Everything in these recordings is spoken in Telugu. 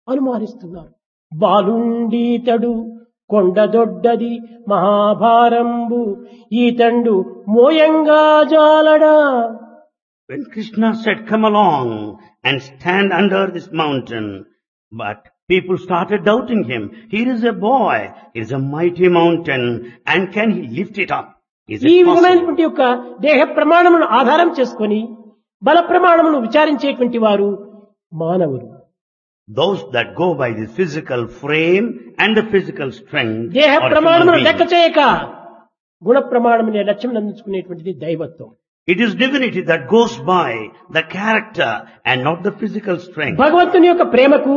అనుమానిస్తున్నారు. బాలుండీతడు కొండదొడ్డది మహాభారంబు ఈతండు మోయంగా జాలడా. When Krishna said, "Come along and stand under this mountain," but people started doubting him. Here is a boy, it is a mighty mountain, and can he lift it up? Is ఈ it possible? విధమైనటువంటి యొక్క దేహ ప్రమాణమును ఆధారం చేసుకొని బల ప్రమాణమును విచారించేటువంటి వారు మానవులు. Those that go by the physical frame and the physical strength దేహ are ప్రమాణమును human లెక్క beings. చేయక గుణ ప్రమాణమునే లక్ష్యం అందించుకునేటువంటిది దైవత్వం. It is divinity that goes by the character and not the physical strength. భగవంతుని యొక్క ప్రేమకు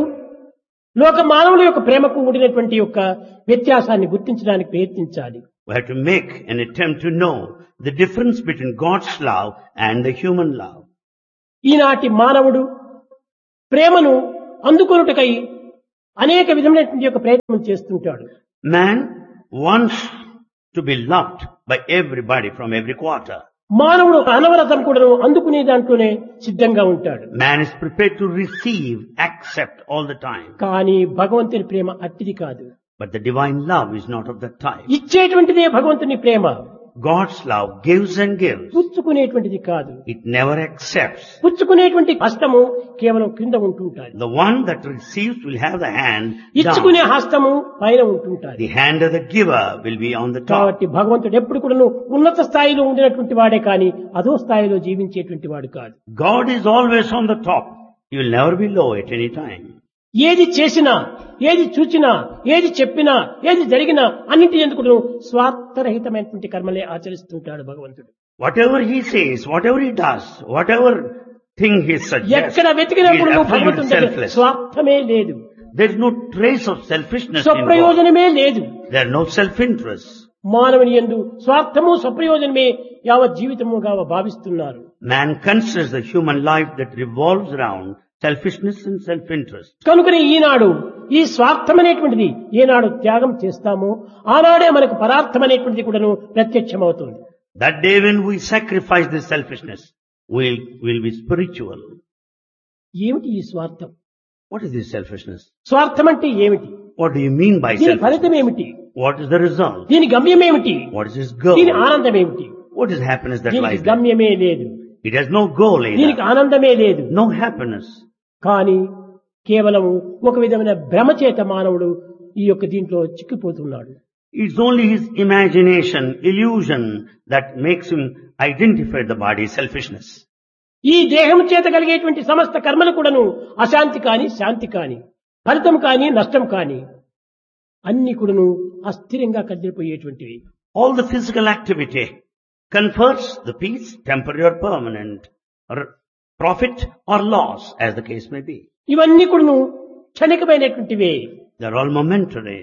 లోక మానవుల యొక్క ప్రేమకు ఉండినటువంటి యొక్క వ్యత్యాసాన్ని గుర్తించడానికి ప్రయత్నించాలి. We have to make an attempt to know the difference between God's love and the human love. ఈనాటి మానవుడు ప్రేమను అందుకొనుటకై అనేక విధమైనటువంటి యొక్క ప్రయత్నం చేస్తుంటాడు. Man wants to be loved by everybody from every quarter. మానవుడు అనవరతం కూడా అందుకునే దాంట్లోనే సిద్ధంగా ఉంటాడు. Man is prepared to receive, accept all the time. కానీ భగవంతుని ప్రేమ అట్టిది కాదు. But the divine love is not of that type. ఇచ్చేటువంటిదే భగవంతుని ప్రేమ, God's love gives and gives. పుచ్చుకునేటువంటిది కాదు. It never accepts. పుచ్చుకునేటువంటి హస్తము కేవలం కింద ఉంటుంటాది. The one that receives will have the hand ఇచ్చుకునే down. హస్తము పైన ఉంటుంటాది. The hand of the giver will be on the top. కాబట్టి భగవంతుడు ఎప్పుడు కూడా ఉన్నత స్థాయిలో ఉండినటువంటి వాడే కానీ అదో స్థాయిలో జీవించేటువంటి వాడు కాదు. God is always on the top. He will never be low at any time. ఏది చేసినా, ఏది చూచినా, ఏది చెప్పినా, ఏది జరిగినా అన్నింటి ఎందుకు స్వార్థరహితమైనటువంటి కర్మలే ఆచరిస్తుంటాడు భగవంతుడు. Whatever he says, whatever he does, whatever thing he suggests, ఎక్కడ he is వెతికినప్పుడు absolutely భగవంతుడి దగ్గర selfless. స్వార్థమే లేదు, There is no trace of selfishness in God. స్వప్రయోజనమే లేదు. There are no self-interest. మానవుని యందు స్వార్థము స్వప్రయోజనమే యావత్ జీవితముగా భావిస్తున్నారు. Man considers the human life that revolves around selfishness and self-interest. కనుకనే ఈనాడు ఈ స్వార్థం అనేటువంటిది ఏనాడు త్యాగం చేస్తామో ఆనాడే మనకు పరార్థం అనేటువంటిది కూడాను ప్రత్యక్షమవుతుంది. That day when we sacrifice this selfishness, we'll be spiritual. ఏమిటి ఈ స్వార్థం? What is this selfishness? స్వార్థం అంటే ఏమిటి? What do you mean by దీని ఫలితం selfishness? ఏమిటి? What is the result? దీని గమ్యం ఏమిటి? What is its goal? దీని ఆనందం ఏమిటి? What is happiness that దీనికి lies there? గమ్యమే లేదు, It has no goal దీనికి either. ఆనందమే లేదు. No happiness. కానీ కేవలము ఒక విధమైన భ్రమ చేత మానవుడు ఈ యొక్క దీంట్లో చిక్కిపోతున్నాడు. It's only his imagination, illusion that makes him identify the body's selfishness. ఈ దేహం చేత కలిగేటువంటి సమస్త కర్మలు కూడాను అశాంతి కాని శాంతి కాని ఫలితం కాని నష్టం కాని అన్ని కూడాను అస్థిరంగా కదిలిపోయేటువంటివి. All the physical activity confers the peace, temporary or permanent, or profit or loss, as the case may be. ఇవన్నీ కూడాను క్షణికమైనటువంటివే. They're all momentary.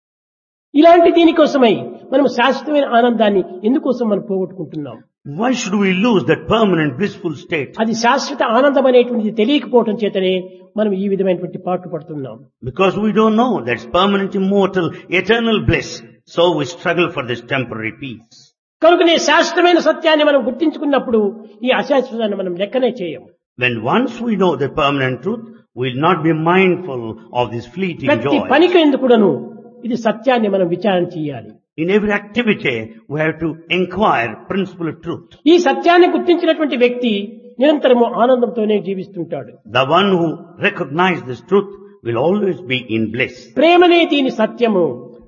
ఇలాంటి దీనికోసమై మనం శాశ్వతమైన ఆనందాన్ని ఎందుకోసం మనం పోగొట్టుకుంటున్నాం? Why should we lose that permanent blissful state? అది శాశ్వత ఆనందం అనేటువంటిది తెలియకపోవటం చేతనే మనం ఈ విధమైనటువంటి పాటు పడుతున్నాం. Because we don't know that's permanent, immortal, eternal bliss. So we struggle for this temporary peace. కనుకనే శాశ్వతమైన సత్యాన్ని మనం గుర్తించుకున్నప్పుడు ఈ అశాశ్వతాన్ని మనం లెక్కనే చేయం. When once we know the permanent truth, we will not be mindful of this fleeting ప్రతి joy. పనికి ఎందుకుడను ఇది సత్యాన్ని మనం విచారణ చేయాలి. In every activity, we have to inquire principle of truth. ఈ సత్యాన్ని గుర్తించినటువంటి వ్యక్తి నిరంతరము ఆనందంతోనే జీవిస్తుంటాడు. The one who recognizes this truth will always be in bliss. ప్రేమనే దీని సత్యము,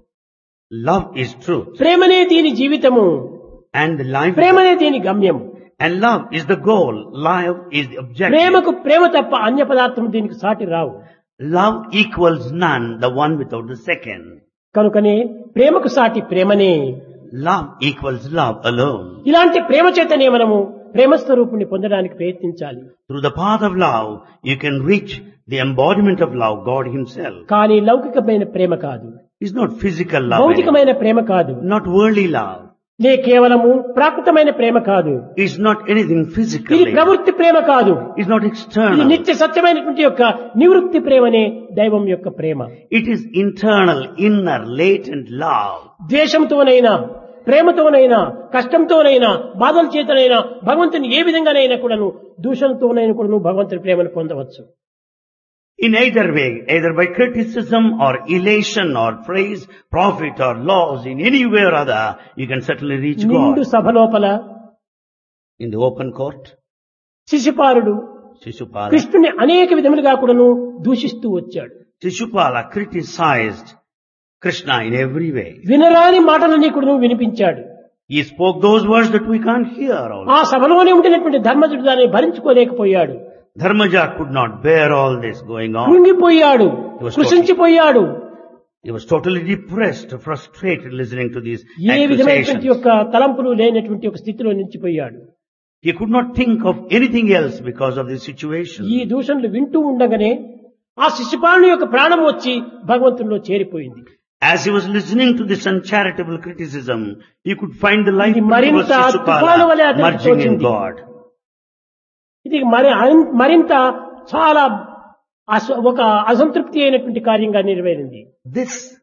Love is truth. ప్రేమనే దీని జీవితము, And life ప్రేమనే దీని గమ్యం. and love is the goal. Love is the objective. ప్రేమకు ప్రేమ తప్ప అన్య పదార్థం దీనికి సాటి రావు. Love equals none, the one without the second. కనుకనే ప్రేమకు సాటి ప్రేమనే. Love equals love alone. ఇలాంటి ప్రేమ చేతనే మనము ప్రేమస్వరూపుణ్ణి పొందడానికి ప్రయత్నించాలి. Through the path of love, you can reach the embodiment of love, God Himself. కానీ లౌకికమైన ప్రేమ కాదు, It's not physical love, anymore. భౌతికమైన ప్రేమ కాదు, Not worldly love. లే కేవలము ప్రాకృతమైన ప్రేమ కాదు, It's not anything ఇది physical. ప్రవృత్తి ప్రేమ కాదు, It's not ఇది external. నిత్య సత్యమైనటువంటి యొక్క నివృత్తి ప్రేమనే దైవం యొక్క ప్రేమ. It is internal, inner, latent love. ద్వేషంతోనైనా ప్రేమతోనైనా కష్టంతోనైనా బాధల చేతనైనా భగవంతుని ఏ విధంగానైనా కూడాను దూషణతోనైనా కూడాను భగవంతుని ప్రేమను పొందవచ్చు. In either way, either by criticism or elation or praise, profit or loss, in any way or other, you can certainly reach నిండు God. సభ లోపల In the open court, శిశుపాలుడు Shishupala, కృష్ణుని అనేక విధములుగా కూడాను దూషిస్తూ వచ్చాడు. Shishupala criticized Krishna in every way. వినరాని మాటలన్నీ కూడాను వినిపించాడు. He spoke those words that we can't hear also. ఆ సభలోనే ఉండినటువంటి ధర్మజుడు దాన్ని భరించుకోలేకపోయాడు. Dharmaja could not bear all this going on. కృంగిపోయాడు, కృషించిపోయాడు. He was totally depressed, frustrated listening to these ఏ విధమైనటువంటి accusations. యొక్క తలంపులు లేనటువంటి ఒక స్థితిలో నిలిచిపోయాడు. He could not think of anything else because of this situation. ఈ దూషణలు వింటూ ఉండగానే ఆ శిశుపాలుని యొక్క ప్రాణం వచ్చి భగవంతునిలో చేరిపోయింది. As he was listening to this uncharitable criticism, he could find the life ఇది of మరింత తుఫాను వలె Shishupala అతనికి merging in తోచింది. God. ఇది మరింత చాలా ఒక అసంతృప్తి అయినటువంటి కార్యంగా నెరవేరింది. This